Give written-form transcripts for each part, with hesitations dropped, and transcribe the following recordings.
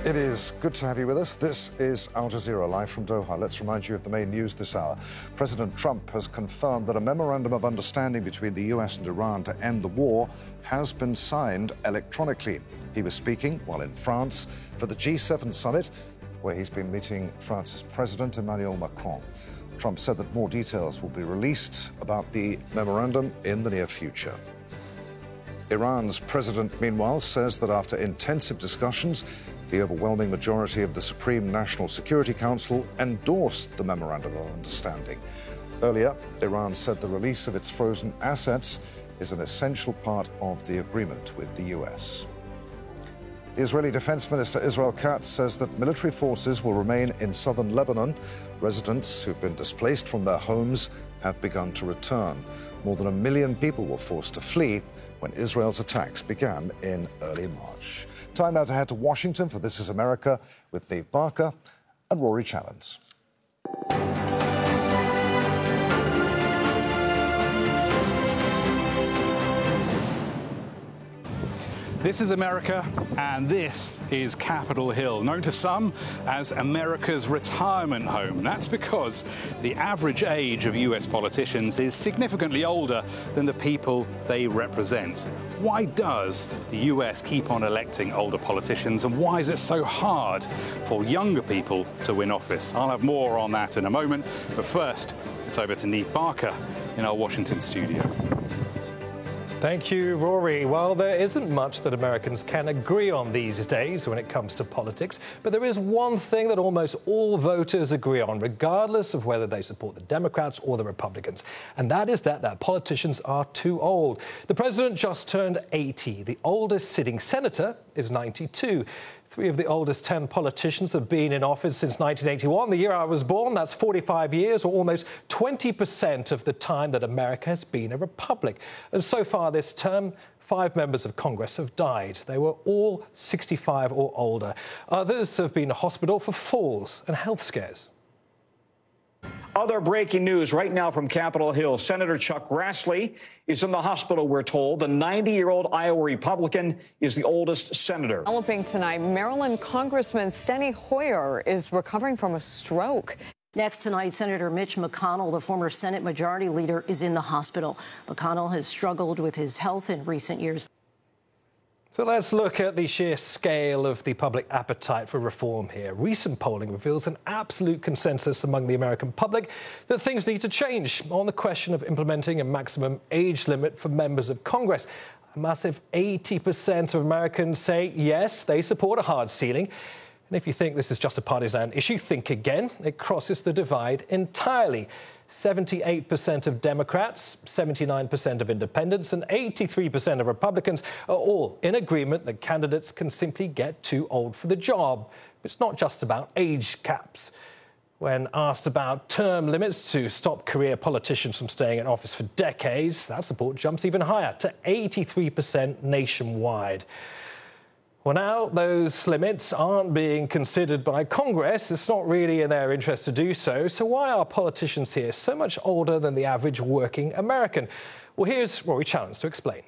It is good to have you with us. This is Al Jazeera, live from Doha. Let's remind you of the main news this hour. President Trump has confirmed that a memorandum of understanding between the US and Iran to end the war has been signed electronically. He was speaking while in France for the G7 summit, where he's been meeting France's President Emmanuel Macron. Trump said that more details will be released about the memorandum in the near future. Iran's president, meanwhile, says that after intensive discussions, the overwhelming majority of the Supreme National Security Council endorsed the Memorandum of Understanding. Earlier, Iran said the release of its frozen assets is an essential part of the agreement with the US. The Israeli Defense Minister Israel Katz says that military forces will remain in southern Lebanon. Residents who've been displaced from their homes have begun to return. More than 1 million people were forced to flee when Israel's attacks began in early March. Time now to head to Washington for This Is America with Neve Barker and Rory Challens. This is America, and this is Capitol Hill, known to some as America's retirement home. That's because the average age of US politicians is significantly older than the people they represent. Why does the US keep on electing older politicians, and why is it so hard for younger people to win office? I'll have more on that in a moment, but first, it's over to Neve Barker in our Washington studio. Thank you, Rory. Well, there isn't much that Americans can agree on these days when it comes to politics, but there is one thing that almost all voters agree on, regardless of whether they support the Democrats or the Republicans, and that is that politicians are too old. The president just turned 80. The oldest sitting senator is 92. 3 of the oldest 10 politicians have been in office since 1981, the year I was born. That's 45 years, or almost 20% of the time that America has been a republic. And so far this term, 5 members of Congress have died. They were all 65 or older. Others have been in hospital for falls and health scares. Other breaking news right now from Capitol Hill. Senator Chuck Grassley is in the hospital, we're told. The 90-year-old Iowa Republican is the oldest senator. Developing tonight, Maryland Congressman Steny Hoyer is recovering from a stroke. Next tonight, Senator Mitch McConnell, the former Senate Majority Leader, is in the hospital. McConnell has struggled with his health in recent years. So let's look at the sheer scale of the public appetite for reform here. Recent polling reveals an absolute consensus among the American public that things need to change on the question of implementing a maximum age limit for members of Congress. A massive 80% of Americans say yes, they support a hard ceiling. And if you think this is just a partisan issue, think again. It crosses the divide entirely. 78% of Democrats, 79% of independents, and 83% of Republicans are all in agreement that candidates can simply get too old for the job. But it's not just about age caps. When asked about term limits to stop career politicians from staying in office for decades, that support jumps even higher to 83% nationwide. Well, now those limits aren't being considered by Congress. It's not really in their interest to do so. So why are politicians here so much older than the average working American? Well, here's Rory Challens to explain.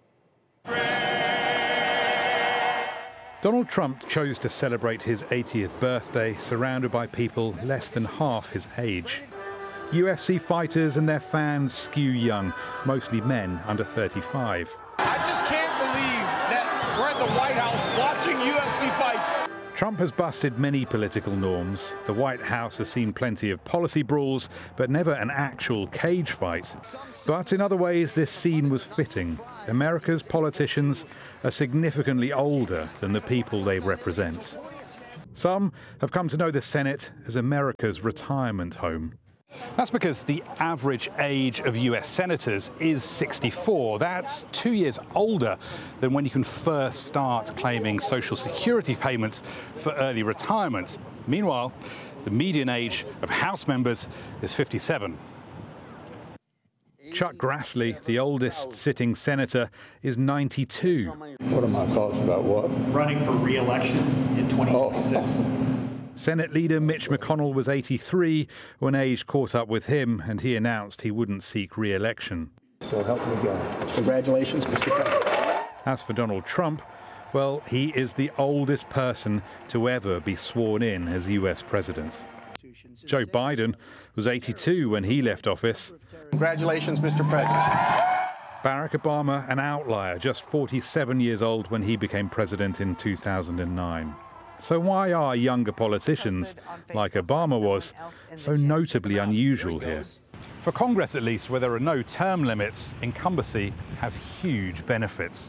Donald Trump chose to celebrate his 80th birthday surrounded by people less than half his age. UFC fighters and their fans skew young, mostly men under 35. I just can't believe that we're at the White House watching UFC fights. Trump has busted many political norms. The White House has seen plenty of policy brawls, but never an actual cage fight. But in other ways, this scene was fitting. America's politicians are significantly older than the people they represent. Some have come to know the Senate as America's retirement home. That's because the average age of US senators is 64. That's 2 years older than when you can first start claiming Social Security payments for early retirement. Meanwhile, the median age of House members is 57. Chuck Grassley, the oldest sitting senator, is 92. What are my thoughts about what? Running for re-election in 2026. Senate leader Mitch McConnell was 83 when age caught up with him, and he announced he wouldn't seek re-election. So help me God. Congratulations, Mr. President. As for Donald Trump, Well, he is the oldest person to ever be sworn in as US president. Joe Biden was 82 when he left office. Congratulations, Mr. President. Barack Obama, an outlier, just 47 years old when he became president in 2009. So why are younger politicians, like Obama was, so notably unusual here? For Congress, at least, where there are no term limits, incumbency has huge benefits.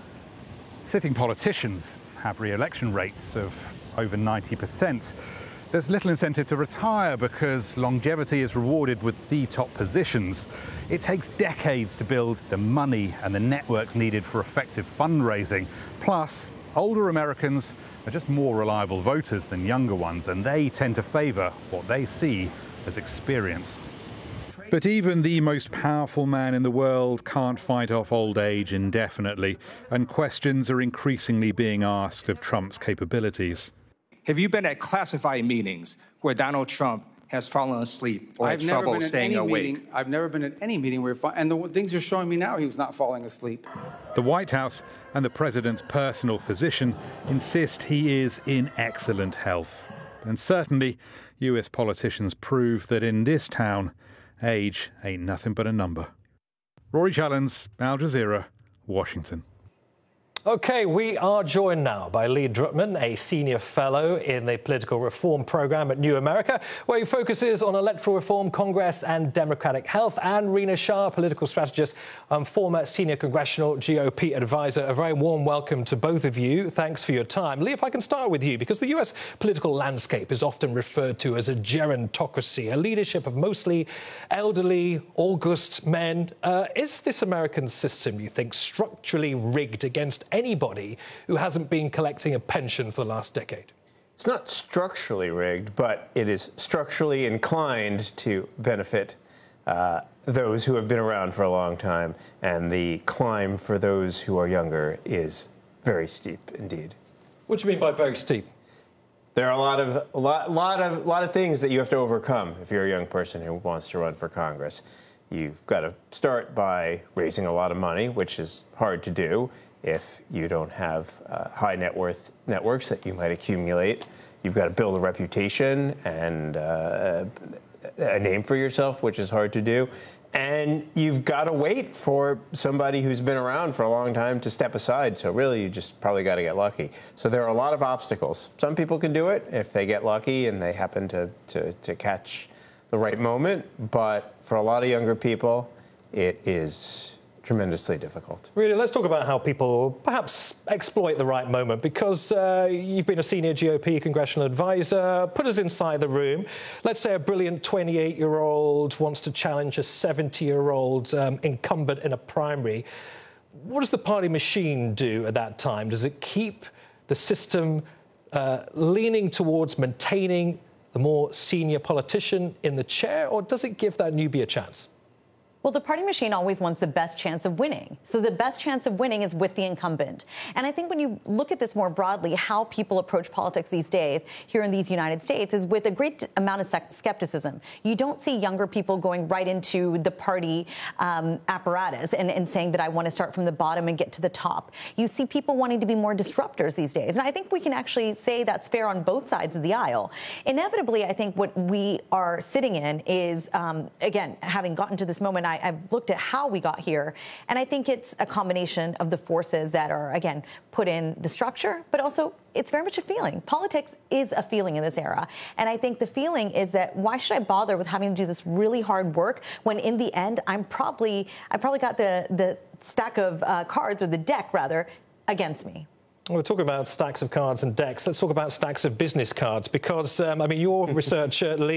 Sitting politicians have re-election rates of over 90%. There's little incentive to retire because longevity is rewarded with the top positions. It takes decades to build the money and the networks needed for effective fundraising. Plus, older Americans are just more reliable voters than younger ones, and they tend to favour what they see as experience. But even the most powerful man in the world can't fight off old age indefinitely, and questions are increasingly being asked of Trump's capabilities. Have you been at classified meetings where Donald Trump has fallen asleep or had trouble staying awake? I've never been at any meeting where, and the things you're showing me now, he was not falling asleep. The White House and the president's personal physician insist he is in excellent health. And certainly, US politicians prove that in this town, age ain't nothing but a number. Rory Challens, Al Jazeera, Washington. OK, we are joined now by Lee Drutman, a senior fellow in the political reform program at New America, where he focuses on electoral reform, Congress and democratic health, and Rina Shah, political strategist and former senior congressional GOP advisor. A very warm welcome to both of you. Thanks for your time. Lee, if I can start with you, because the US political landscape is often referred to as a gerontocracy, a leadership of mostly elderly, august men. Is this American system, you think, structurally rigged against anybody who hasn't been collecting a pension for the last decade? It's not structurally rigged, but it is structurally inclined to benefit those who have been around for a long time, and the climb for those who are younger is very steep indeed. What do you mean by very steep? There are a lot of things that you have to overcome if you're a young person who wants to run for Congress. You've got to start by raising a lot of money, which is hard to do if you don't have high net worth networks that you might accumulate. You've got to build a reputation and a name for yourself, which is hard to do. And you've got to wait for somebody who's been around for a long time to step aside. So really, you just probably got to get lucky. So there are a lot of obstacles. Some people can do it if they get lucky and they happen to catch the right moment. But for a lot of younger people, it is tremendously difficult. Really, let's talk about how people perhaps exploit the right moment, because you've been a senior GOP congressional advisor. Put us inside the room. Let's say a brilliant 28-year-old wants to challenge a 70-year-old incumbent in a primary. What does the party machine do at that time? Does it keep the system leaning towards maintaining the more senior politician in the chair, or does it give that newbie a chance? Well, the party machine always wants the best chance of winning. So the best chance of winning is with the incumbent. And I think when you look at this more broadly, how people approach politics these days here in these United States is with a great amount of skepticism. You don't see younger people going right into the party apparatus and saying that I want to start from the bottom and get to the top. You see people wanting to be more disruptors these days. And I think we can actually say that's fair on both sides of the aisle. Inevitably, I think what we are sitting in is, again, having gotten to this moment, I've looked at how we got here, and I think it's a combination of the forces that are, again, put in the structure, but also it's very much a feeling. Politics is a feeling in this era, and I think the feeling is that why should I bother with having to do this really hard work when in the end I probably got the stack of cards, or the deck rather, against me. We're talking about stacks of cards and decks. Let's talk about stacks of business cards, because, I mean, your research, Lee,